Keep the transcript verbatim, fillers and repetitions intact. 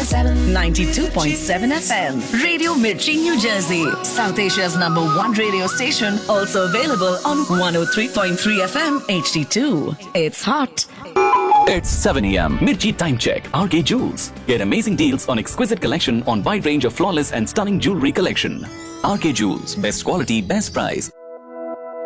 point seven. ninety-two point seven F M. Radio Mirchi, New Jersey. South Asia's number one radio station. Also available on one oh three point three F M H D two. It's hot. It's seven a m. Mirchi Time Check. R K Jewels. Get amazing deals on exquisite collection on wide range of flawless and stunning jewelry collection. R K Jewels. Best quality, best price.